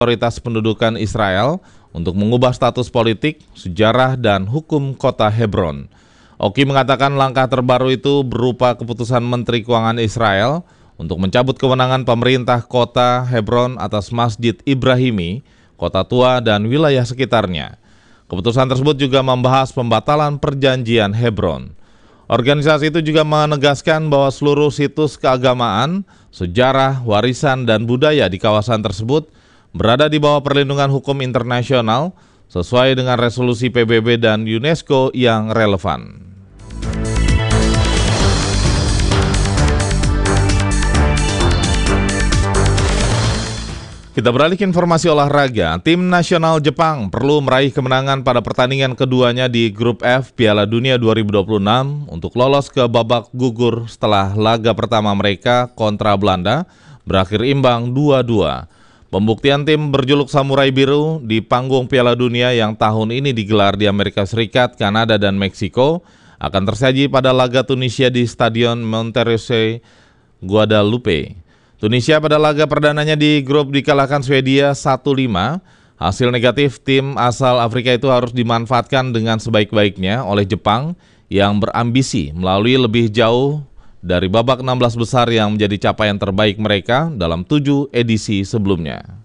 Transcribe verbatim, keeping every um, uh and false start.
otoritas pendudukan Israel untuk mengubah status politik, sejarah, dan hukum kota Hebron. Oki mengatakan langkah terbaru itu berupa keputusan Menteri Keuangan Israel untuk mencabut kewenangan pemerintah kota Hebron atas Masjid Ibrahimi, kota tua, dan wilayah sekitarnya. Keputusan tersebut juga membahas pembatalan perjanjian Hebron. Organisasi itu juga menegaskan bahwa seluruh situs keagamaan, sejarah, warisan, dan budaya di kawasan tersebut berada di bawah perlindungan hukum internasional sesuai dengan resolusi P B B dan UNESCO yang relevan. Kita beralih ke informasi olahraga. Tim nasional Jepang perlu meraih kemenangan pada pertandingan keduanya di Grup F Piala Dunia dua ribu dua puluh enam untuk lolos ke babak gugur setelah laga pertama mereka kontra Belanda berakhir imbang dua dua. Pembuktian tim berjuluk Samurai Biru di panggung Piala Dunia yang tahun ini digelar di Amerika Serikat, Kanada, dan Meksiko akan tersaji pada laga Tunisia di Stadion Monterrey, Guadalupe. Tunisia pada laga perdananya di grup dikalahkan Swedia satu lima. Hasil negatif tim asal Afrika itu harus dimanfaatkan dengan sebaik-baiknya oleh Jepang yang berambisi melalui lebih jauh dari babak enam belas besar yang menjadi capaian terbaik mereka dalam tujuh edisi sebelumnya.